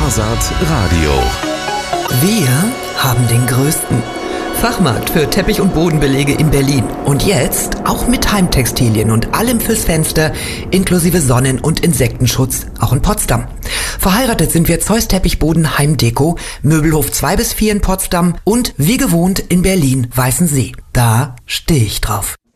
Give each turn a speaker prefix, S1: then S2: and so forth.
S1: Skasat Radio.
S2: Wir haben den größten Fachmarkt für Teppich- und Bodenbelege in Berlin. Und jetzt auch mit Heimtextilien und allem fürs Fenster, inklusive Sonnen- und Insektenschutz, auch in Potsdam. Verheiratet sind wir Zeus Teppichboden Heimdeko, Möbelhof 2 bis 4 in Potsdam und wie gewohnt in Berlin Weißensee. Da stehe ich drauf.